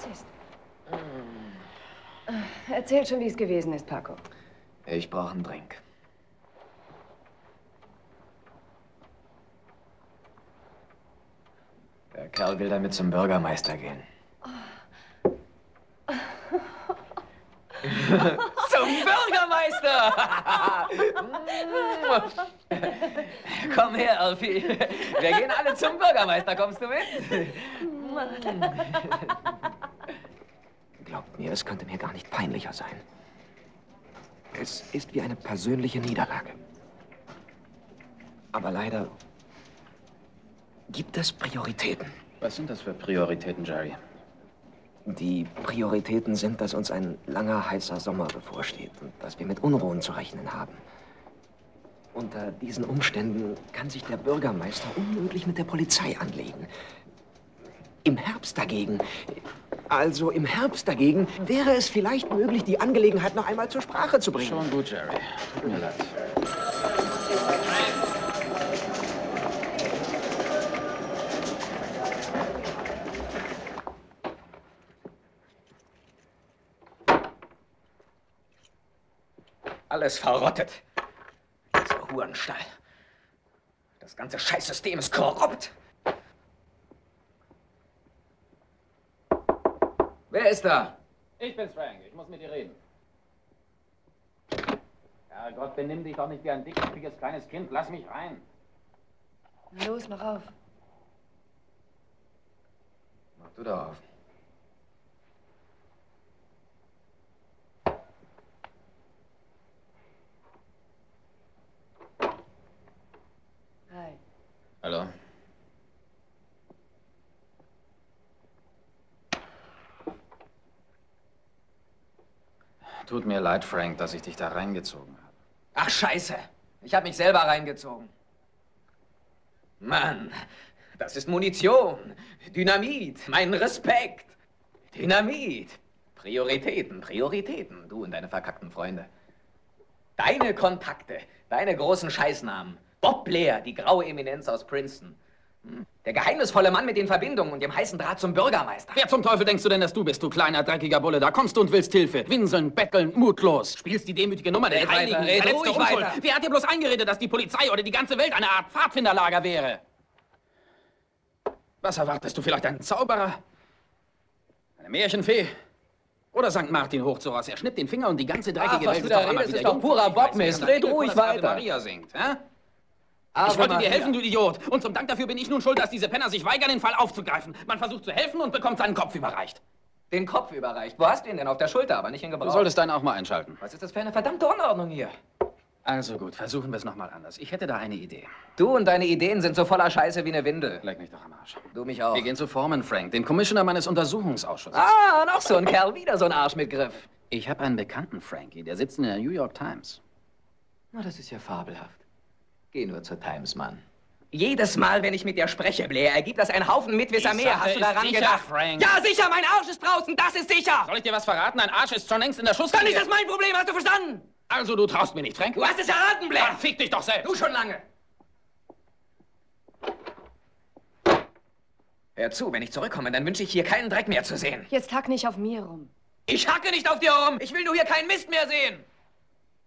Was ist? Erzähl schon, wie es gewesen ist, Paco. Ich brauche einen Drink. Der Kerl will damit zum Bürgermeister gehen. Zum Bürgermeister! Komm her, Alfie. Wir gehen alle zum Bürgermeister. Kommst du mit? Glaubt mir, es könnte mir gar nicht peinlicher sein. Es ist wie eine persönliche Niederlage. Aber leider gibt es Prioritäten. Was sind das für Prioritäten, Jerry? Die Prioritäten sind, dass uns ein langer, heißer Sommer bevorsteht und dass wir mit Unruhen zu rechnen haben. Unter diesen Umständen kann sich der Bürgermeister unmöglich mit der Polizei anlegen. Im Herbst dagegen wäre es vielleicht möglich, die Angelegenheit noch einmal zur Sprache zu bringen. Schon gut, Jerry. Tut mir leid. Alles verrottet. Dieser Hurenstall. Das ganze Scheißsystem ist korrupt. Wer ist da? Ich bin's, Frank. Ich muss mit dir reden. Herrgott, benimm dich doch nicht wie ein dickköpfiges kleines Kind. Lass mich rein. Los, mach auf. Mach du da auf. Hi. Hallo? Tut mir leid, Frank, dass ich dich da reingezogen habe. Ach, Scheiße. Ich habe mich selber reingezogen. Mann, das ist Munition. Dynamit. Mein Respekt. Dynamit. Prioritäten, Prioritäten. Du und deine verkackten Freunde. Deine Kontakte, deine großen Scheißnamen. Bob Blair, die graue Eminenz aus Princeton. Der geheimnisvolle Mann mit den Verbindungen und dem heißen Draht zum Bürgermeister. Wer zum Teufel denkst du denn, dass du bist, du kleiner, dreckiger Bulle? Da kommst du und willst Hilfe. Winseln, betteln, mutlos. Spielst die demütige Nummer der Heiligen, red verletzte ruhig Unschuld. weiter. Wer hat dir bloß eingeredet, dass die Polizei oder die ganze Welt eine Art Pfadfinderlager wäre? Was erwartest du? Vielleicht einen Zauberer? Eine Märchenfee? Oder St. Martin hoch sowas? Er schnippt den Finger und die ganze dreckige was Welt du ist da auf einmal redest, ist wieder doch purer jungfräulich, Bobmist. während Red der ruhig Nicolas Ave weiter. Maria singt, hä? Ave Ich wollte dir Maria. helfen, du Idiot. Und zum Dank dafür bin ich nun schuld, dass diese Penner sich weigern, den Fall aufzugreifen. Man versucht zu helfen und bekommt seinen Kopf überreicht. Den Kopf überreicht. Wo hast du ihn denn? Auf der Schulter, aber nicht in Gebrauch. Du solltest deinen auch mal einschalten. Was ist das für eine verdammte Unordnung hier? Also gut, versuchen wir es nochmal anders. Ich hätte da eine Idee. Du und deine Ideen sind so voller Scheiße wie eine Windel. Leck mich doch am Arsch. Du mich auch. Wir gehen zu Foreman, Frank, dem Commissioner meines Untersuchungsausschusses. Ah, noch so ein Kerl. Wieder so ein Arsch mit Griff. Ich habe einen Bekannten, Frankie, der sitzt in der New York Times. Na, das ist ja fabelhaft. Geh nur zur Times, Mann. Jedes Mal, wenn ich mit dir spreche, Blair, ergibt das einen Haufen Mitwisser mehr. Hast du daran sicher, gedacht? Frank. Ja, sicher, mein Arsch ist draußen, das ist sicher. Soll ich dir was verraten? Ein Arsch ist schon längst in der Dann Schusslinie. ist das mein Problem, hast du verstanden? Also, du traust mir nicht, Frank? Du hast es erraten, Blair. Dann fick dich doch selbst. Du schon lange. Hör zu, wenn ich zurückkomme, dann wünsche ich hier keinen Dreck mehr zu sehen. Jetzt hack nicht auf mir rum. Ich hacke nicht auf dir rum. Ich will nur hier keinen Mist mehr sehen.